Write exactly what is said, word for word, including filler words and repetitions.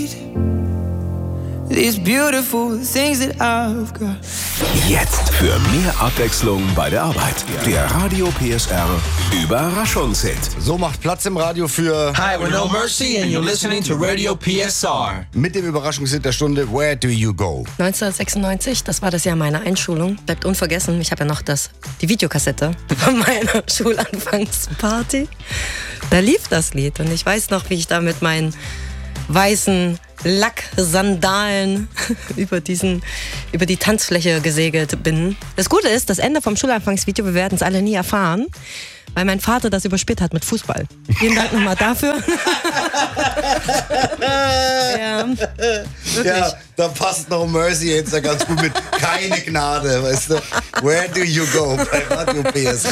need these beautiful things that I've got. Jetzt für mehr Abwechslung bei der Arbeit. Der Radio P S R Überraschungshit. So, macht Platz im Radio für... Hi, we're No Mercy and you're listening to Radio P S R. Mit dem Überraschungshit der Stunde, Where Do You Go? neunzehnhundertsechsundneunzig, das war das Jahr meiner Einschulung. Bleibt unvergessen, ich habe ja noch das, die Videokassette von meiner Schulanfangsparty. Da lief das Lied und ich weiß noch, wie ich da mit meinen weißen Lacksandalen über diesen, über die Tanzfläche gesegelt bin. Das Gute ist, das Ende vom Schulanfangsvideo, wir werden es alle nie erfahren, weil mein Vater das überspielt hat mit Fußball. Vielen Dank nochmal dafür. Ja, wirklich. Ja, da passt No Mercy jetzt da ganz gut mit. Keine Gnade, weißt du. Where Do You Go bei Radio P S R.